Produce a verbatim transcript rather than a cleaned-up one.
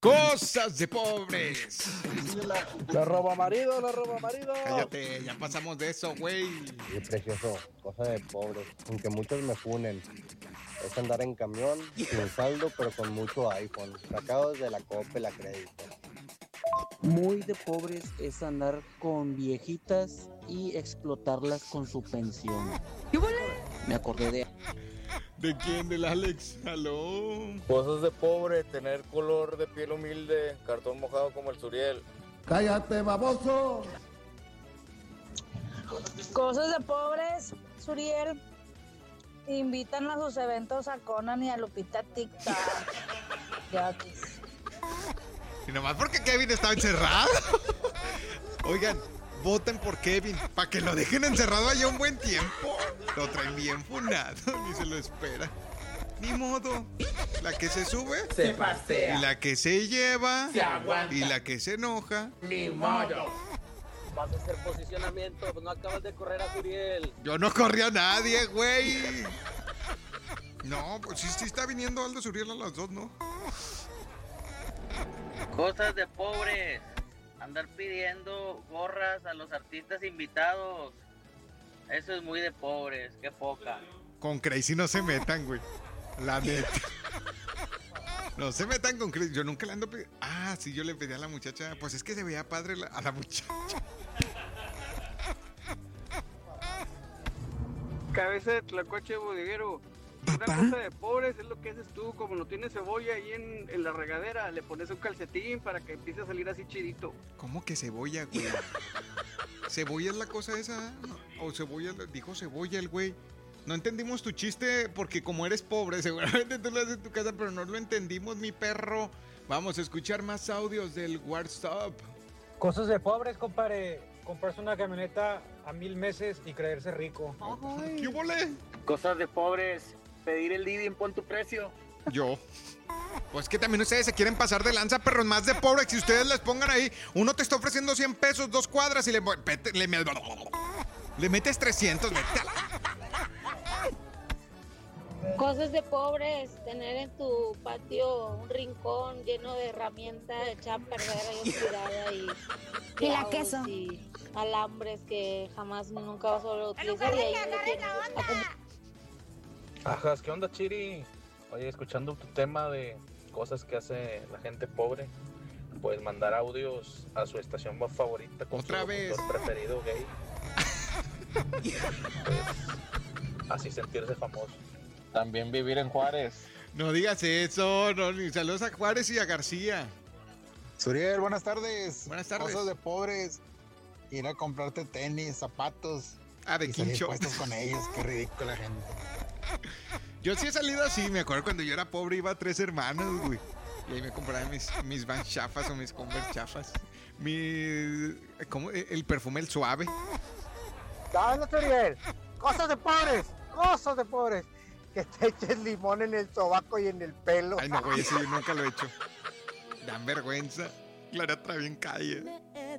Cosas de pobres. La roba marido, la roba marido. Cállate, ya pasamos de eso, güey. Sí, precioso, cosa de pobres, aunque muchos me funen. Es andar en camión, sin saldo, pero con mucho iPhone, sacados de la Coppel a crédito. Muy de pobres es andar con viejitas y explotarlas con su pensión. Me acordé de... ¿De quién? Del Alex. Aló. Cosas de pobre, tener color de piel humilde, cartón mojado como el Suriel. ¡Cállate, baboso! Cosas de pobres, Suriel. Invitan a sus eventos a Conan y a Lupita TikTok. Gratis. Y nomás porque Kevin estaba encerrado. Oigan, voten por Kevin, para que lo dejen encerrado allá un buen tiempo. Lo traen bien funado, ni se lo espera. Ni modo. La que se sube, se pasea. Y la que se lleva, se aguanta. Y la que se enoja, ni modo. Vas a hacer posicionamiento, pues no acabas de correr a Suriel. Yo no corrí a nadie, güey. No, pues sí, sí está viniendo Aldo Suriel a las dos, ¿no? Cosas de pobres. Andar pidiendo gorras a los artistas invitados. Eso es muy de pobres, qué poca. Con Crazy no se metan, güey. La neta. No se metan con Crazy. Yo nunca le ando pidiendo. Ah, sí, yo le pedí a la muchacha. Pues es que se veía padre la... a la muchacha. Cabeza de tlacuache bodeguero. Una cosa de pobres es lo que haces tú, como no tienes cebolla ahí en, en la regadera, le pones un calcetín para que empiece a salir así chidito. ¿Cómo que cebolla, güey? ¿Cebolla es la cosa esa? ¿O cebolla? Dijo cebolla el güey. No entendimos tu chiste porque como eres pobre, seguramente tú lo haces en tu casa, pero no lo entendimos, mi perro. Vamos a escuchar más audios del WhatsApp. Cosas de pobres, compadre. Comprarse una camioneta a mil meses y creerse rico. Ay. ¿Qué volé? Cosas de pobres. Pedir el living, pon tu precio. Yo. Pues que también ustedes se quieren pasar de lanza, perros más de pobres. Si ustedes les pongan ahí, uno te está ofreciendo cien pesos, dos cuadras y le, le, le, le metes trescientos. Vete a la... Cosas de pobres, tener en tu patio un rincón lleno de herramientas echadas a perder ahí tirada y, y la queso y alambres que jamás nunca vas a volver a utilizar y ahí no tienes Ajas, ¿qué onda, Chiri? Oye, escuchando tu tema de cosas que hace la gente pobre, pues mandar audios a su estación más favorita con otra su vez preferido gay. Pues, así sentirse famoso. También vivir en Juárez. No digas eso, no, ni saludos a Juárez y a García. Suriel, buenas tardes. Buenas tardes. Cosas de pobres, ir a comprarte tenis, zapatos. Ah, de quincho. puestos con ellos, qué ridícula gente. Yo sí he salido así, me acuerdo cuando yo era pobre iba a Tres Hermanos, güey. Y ahí me compraba mis, mis Vans chafas o mis Converse chafas. Mi... ¿Cómo? El perfume, el suave. ¿Sabes, Suriel? Cosas de pobres, cosas de pobres. Que te eches limón en el sobaco y en el pelo. Ay, no, güey, eso yo nunca lo he hecho. Dan vergüenza. Clara trae bien calle.